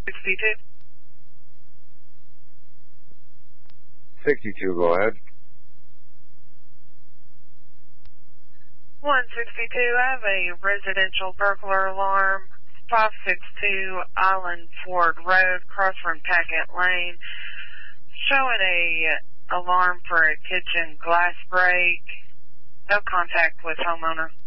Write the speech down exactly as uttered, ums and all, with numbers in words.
sixty-two. sixty-two, go ahead. one sixty-two, I have a residential burglar alarm, five sixty-two Island Ford Road, cross from Packet Lane, showing a alarm for a kitchen glass break. No contact with homeowner.